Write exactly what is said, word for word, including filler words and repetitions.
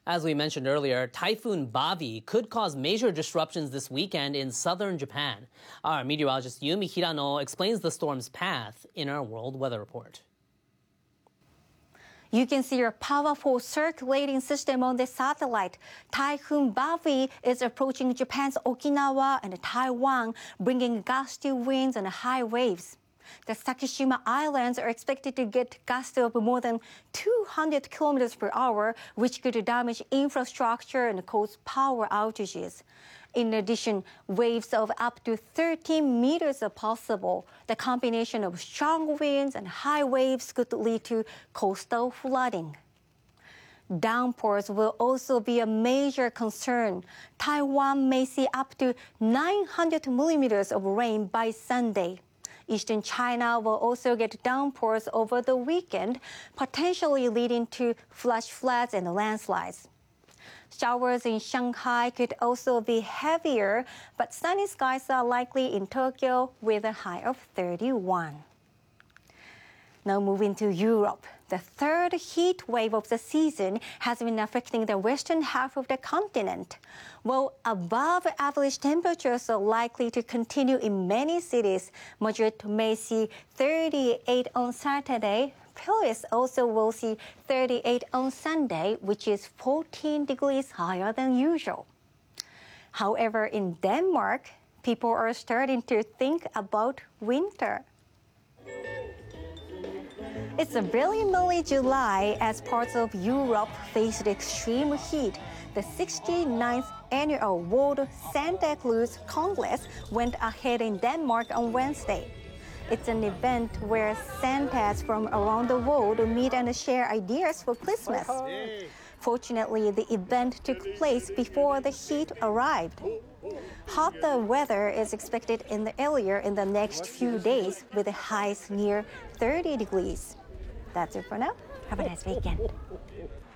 As we mentioned earlier, Typhoon Bavi could cause major disruptions this weekend in southern Japan. Our meteorologist Yumi Hirano explains the storm's path in our World Weather Report. You can see a powerful circulating system on the satellite. Typhoon Bavi is approaching Japan's Okinawa and Taiwan, bringing gusty winds and high waves. The Sakishima Islands are expected to get gusts of more than two hundred kilometers per hour, which could damage infrastructure and cause power outages. In addition, waves of up to thirteen meters are possible. The combination of strong winds and high waves could lead to coastal flooding. Downpours will also be a major concern. Taiwan may see up to nine hundred millimeters of rain by Sunday. Eastern China will also get downpours over the weekend, potentially leading to flash floods and landslides. Showers in Shanghai could also be heavier, but sunny skies are likely in Tokyo with a high of thirty-one. Now moving to Europe. The third heat wave of the season has been affecting the western half of the continent. While above average temperatures are likely to continue in many cities, Madrid may see thirty-eight on Saturday. Paris also will see thirty-eight on Sunday, which is fourteen degrees higher than usual. However, in Denmark, people are starting to think about winter. It's a brilliantly July as parts of Europe face extreme heat. The sixty-ninth annual World Santa Claus Congress went ahead in Denmark on Wednesday. It's an event where Santas from around the world meet and share ideas for Christmas. Fortunately, the event took place before the heat arrived. Hotter weather is expected in the area in the next few days, with the highs near thirty degrees. That's it for now. Have a nice weekend.